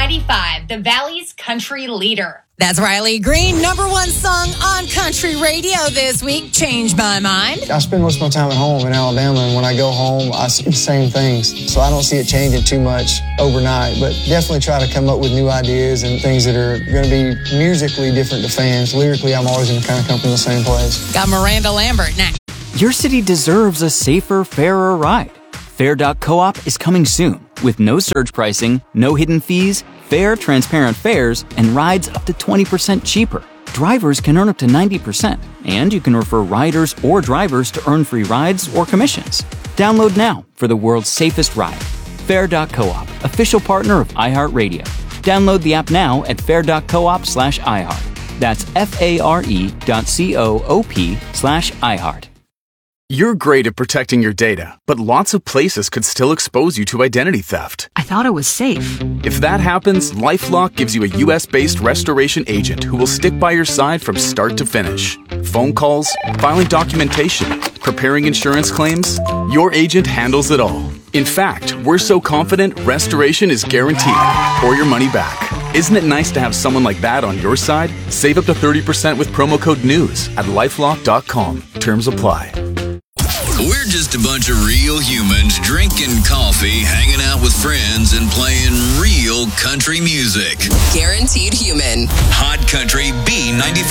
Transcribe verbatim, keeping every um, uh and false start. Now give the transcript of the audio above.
ninety-five, the Valley's country leader. That's Riley Green, number one song on country radio this week, Change My Mind. I spend most of my time at home in Alabama, and when I go home, I see the same things. So I don't see it changing too much overnight, but definitely try to come up with new ideas and things that are going to be musically different to fans. Lyrically, I'm always going to kind of come from the same place. Got Miranda Lambert next. Your city deserves a safer, fairer ride. Fair dot coop is coming soon with no surge pricing, no hidden fees, fair, transparent fares, and rides up to twenty percent cheaper. Drivers can earn up to ninety percent, and you can refer riders or drivers to earn free rides or commissions. Download now for the world's safest ride. Fair dot coop, official partner of iHeartRadio. Download the app now at fair dot coop slash iHeart. That's F-A-R-E dot C-O-O-P slash iHeart. You're great at protecting your data, but lots of places could still expose you to identity theft. I thought it was safe. If that happens, LifeLock gives you a U S-based restoration agent who will stick by your side from start to finish. Phone calls, filing documentation, preparing insurance claims, your agent handles it all. In fact, we're so confident restoration is guaranteed or your money back. Isn't it nice to have someone like that on your side? Save up to thirty percent with promo code NEWS at lifelock dot com. Terms apply. We're just a bunch of real humans drinking coffee, hanging out with friends, and playing real country music. Guaranteed human. Hot Country B ninety-five.